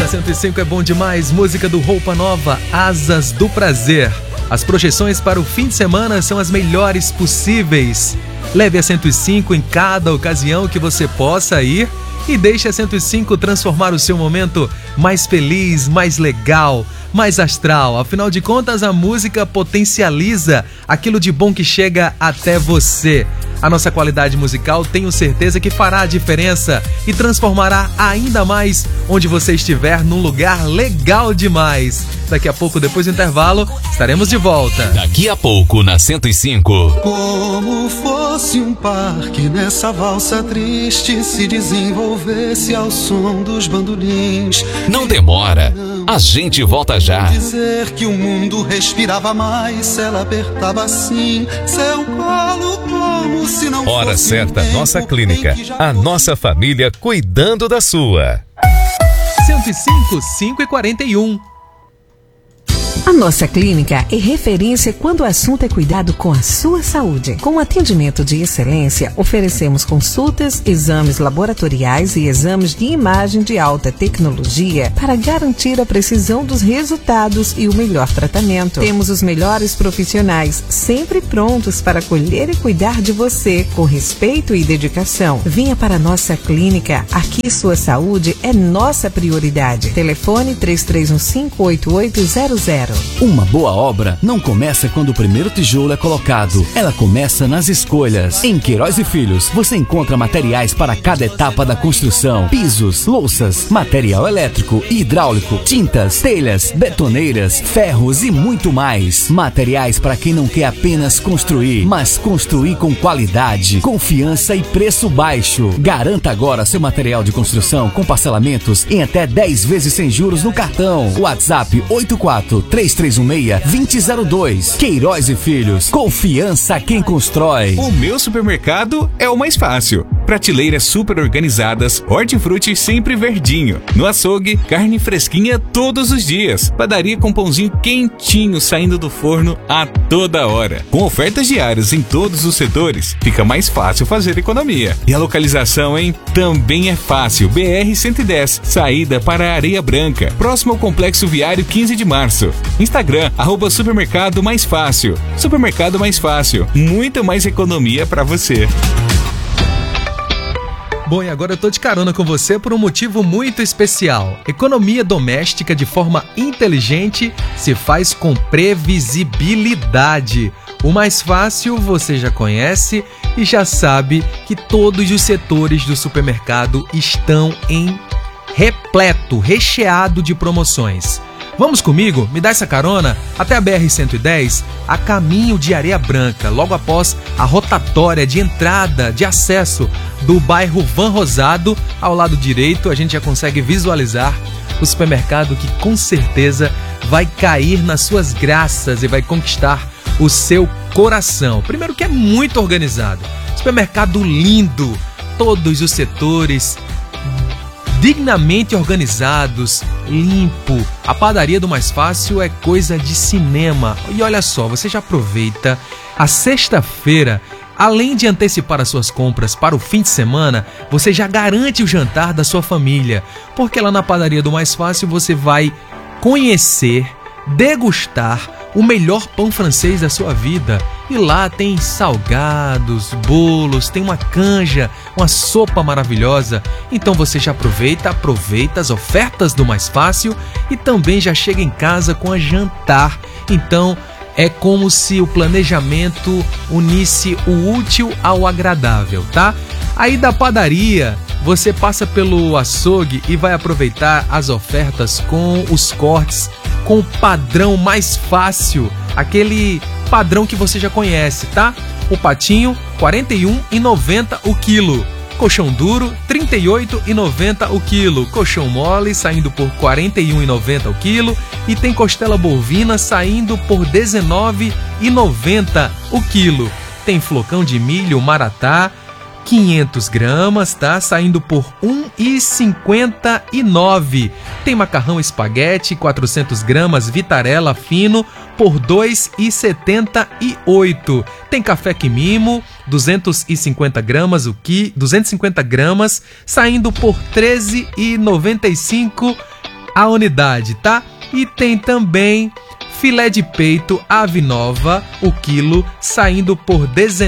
na 105 é bom demais. Música do Roupa Nova, Asas do Prazer. As projeções para o fim de semana são as melhores possíveis. Leve a 105 em cada ocasião que você possa ir e deixe a 105 transformar o seu momento mais feliz, mais legal, mais astral. Afinal de contas, a música potencializa aquilo de bom que chega até você. A nossa qualidade musical, tenho certeza que fará a diferença e transformará ainda mais onde você estiver num lugar legal demais. Daqui a pouco, depois do intervalo, estaremos de volta. Daqui a pouco, na 105. Como fosse um parque nessa valsa triste, se desenvolvesse ao som dos bandolins. Não demora, a gente volta já. Dizer que o mundo respirava mais, ela apertava assim seu colo como se não Hora fosse certa, nossa clínica, a nossa família cuidando da sua. 105, 5h41. A nossa clínica é referência quando o assunto é cuidado com a sua saúde. Com atendimento de excelência, oferecemos consultas, exames laboratoriais e exames de imagem de alta tecnologia para garantir a precisão dos resultados e o melhor tratamento. Temos os melhores profissionais sempre prontos para acolher e cuidar de você com respeito e dedicação. Venha para a nossa clínica. Aqui sua saúde é nossa prioridade. Telefone 3315-8800. Uma boa obra não começa quando o primeiro tijolo é colocado. Ela começa nas escolhas. Em Queiroz e Filhos, você encontra materiais para cada etapa da construção. Pisos, louças, material elétrico e hidráulico, tintas, telhas, betoneiras, ferros e muito mais. Materiais para quem não quer apenas construir, mas construir com qualidade, confiança e preço baixo. Garanta agora seu material de construção com parcelamentos em até 10 vezes sem juros no cartão. WhatsApp 84-3316-2002. Queiroz e Filhos. Confiança quem constrói. O meu supermercado é o mais fácil. Prateleiras super organizadas, hortifruti sempre verdinho. No açougue, carne fresquinha todos os dias. Padaria com pãozinho quentinho saindo do forno a toda hora. Com ofertas diárias em todos os setores, fica mais fácil fazer economia. E a localização, hein? Também é fácil. BR-110, saída para Areia Branca, próximo ao Complexo Viário 15 de Março. Instagram, @supermercado mais fácil. Supermercado mais fácil, muita mais economia para você. Bom, e agora eu tô de carona com você por um motivo muito especial. Economia doméstica de forma inteligente se faz com previsibilidade. O mais fácil você já conhece e já sabe que todos os setores do supermercado estão em recheado de promoções. Vamos comigo? Me dá essa carona até a BR-110, a caminho de Areia Branca, logo após a rotatória de entrada, de acesso do bairro Van Rosado. Ao lado direito, a gente já consegue visualizar o supermercado que com certeza vai cair nas suas graças e vai conquistar o seu coração. Primeiro que é muito organizado, supermercado lindo, todos os setores dignamente organizados, limpo. A padaria do Mais Fácil é coisa de cinema. E olha só, você já aproveita a sexta-feira, além de antecipar as suas compras para o fim de semana, você já garante o jantar da sua família, porque lá na padaria do Mais Fácil você vai conhecer, degustar o melhor pão francês da sua vida. E lá tem salgados, bolos, tem uma canja, uma sopa maravilhosa. Então você já aproveita as ofertas do Mais Fácil e também já chega em casa com a jantar. Então é como se o planejamento unisse o útil ao agradável, tá? Aí da padaria você passa pelo açougue e vai aproveitar as ofertas com os cortes, com o padrão Mais Fácil, aquele padrão que você já conhece, tá? O patinho, R$ 41,90 o quilo. Colchão duro, R$ 38,90 o quilo. Colchão mole saindo por R$ 41,90 o quilo. E tem costela bovina saindo por R$ 19,90 o quilo. Tem flocão de milho Maratá, 500 gramas, tá? Saindo por R$ 1,59. Tem macarrão espaguete, 400 gramas, Vitarella fino, por R$ 2,78. Tem café Quimimo, 250 gramas, 250 gramas, saindo por R$ 13,95 a unidade, tá? E tem também filé de peito ave nova, o quilo, saindo por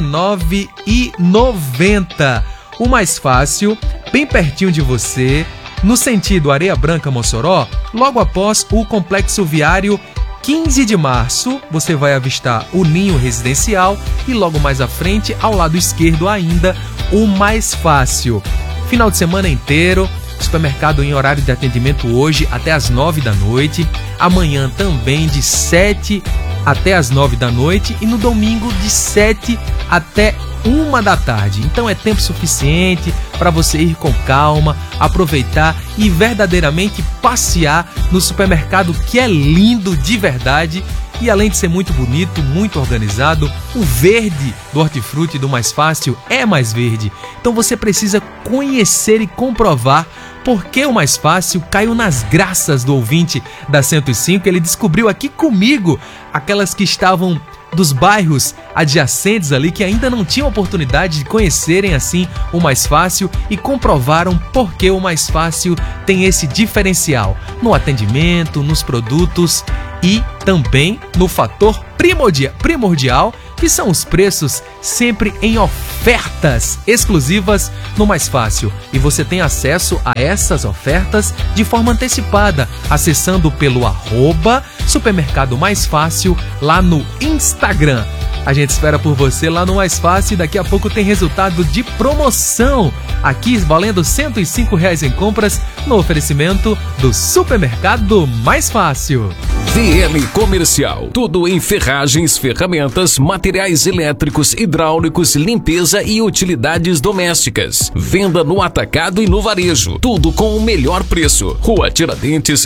R$19,90. O mais fácil, bem pertinho de você, no sentido Areia Branca Mossoró, logo após o Complexo Viário 15 de março, você vai avistar o Ninho Residencial e logo mais à frente, ao lado esquerdo ainda, o Mais Fácil. Final de semana inteiro, supermercado em horário de atendimento hoje até às 9 da noite, amanhã também de 7 até às 9 da noite e no domingo de 7 até 1 da tarde. Então é tempo suficiente para você ir com calma, aproveitar e verdadeiramente passear no supermercado, que é lindo de verdade. E além de ser muito bonito, muito organizado, o verde do Hortifruti do Mais Fácil é mais verde. Então você precisa conhecer e comprovar por que o Mais Fácil caiu nas graças do ouvinte da 105. Ele descobriu aqui comigo aquelas que estavam dos bairros adjacentes ali, que ainda não tinham oportunidade de conhecerem assim o Mais Fácil e comprovaram por que o Mais Fácil tem esse diferencial no atendimento, nos produtos e também no fator primordial, que são os preços sempre em ofertas exclusivas no Mais Fácil. E você tem acesso a essas ofertas de forma antecipada, acessando pelo @Supermercado Mais Fácil lá no Instagram. A gente espera por você lá no Mais Fácil e daqui a pouco tem resultado de promoção aqui, valendo R$105 em compras no oferecimento do Supermercado Mais Fácil. VL Comercial, tudo em ferragens, ferramentas, materiais elétricos, hidráulicos, limpeza e utilidades domésticas. Venda no atacado e no varejo, tudo com o melhor preço. Rua Tiradentes,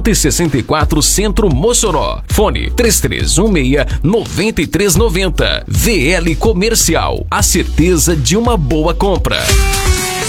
164, Centro, Mossoró. Fone 3316-9390. VL Comercial, a certeza de uma boa compra.